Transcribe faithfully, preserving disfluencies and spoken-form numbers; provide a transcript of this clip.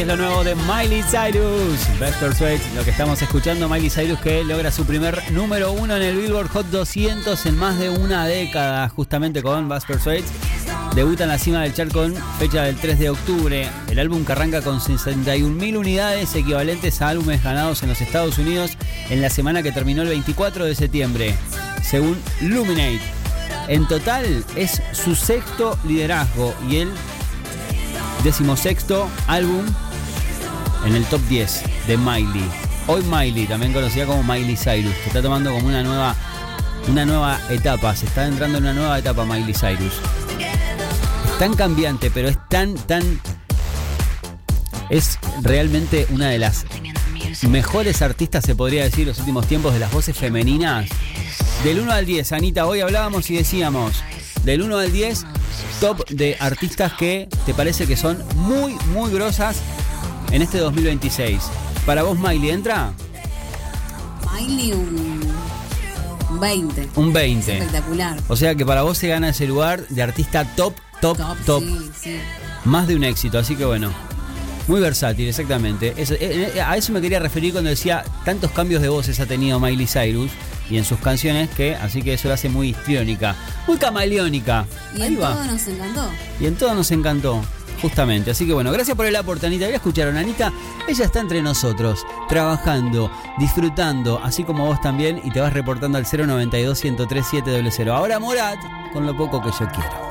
Es lo nuevo de Miley Cyrus, Best Persuade, lo que estamos escuchando. Miley Cyrus, que logra su primer número uno en el Billboard Hot doscientos en más de una década, justamente con Best Persuade. Debuta en la cima del chart con fecha del tres de octubre. El álbum, que arranca con sesenta y un mil unidades, equivalentes a álbumes ganados en los Estados Unidos en la semana que terminó el veinticuatro de septiembre, según Luminate. En total es su sexto liderazgo y el decimosexto álbum en el top diez de Miley. Hoy Miley, también conocida como Miley Cyrus, que está tomando como una nueva, una nueva etapa. Se está entrando en una nueva etapa Miley Cyrus. Es tan cambiante, pero es tan, tan... Es realmente una de las mejores artistas, se podría decir, los últimos tiempos, de las voces femeninas. Del uno al diez, Anita, hoy hablábamos y decíamos, del uno al diez, top de artistas que te parece que son muy, muy grosas en este dos mil veintiséis. ¿Para vos Miley entra? Miley un, un veinte. Un veinte. Es espectacular. O sea que para vos se gana ese lugar de artista top, top, top. top. Sí, sí. Más de un éxito, así que bueno. Muy versátil, exactamente. Eso, eh, a eso me quería referir cuando decía tantos cambios de voces ha tenido Miley Cyrus y en sus canciones, que así que eso la hace muy histriónica, muy camaleónica. Y Ahí en va. todo nos encantó. Y en todo nos encantó, justamente. Así que bueno, gracias por el aporte, Anita. Ya escucharon, Anita, ella está entre nosotros, trabajando, disfrutando, así como vos también, y te vas reportando al cero noventa y dos, ciento tres, siete cero cero. Ahora Morat, con lo poco que yo quiero.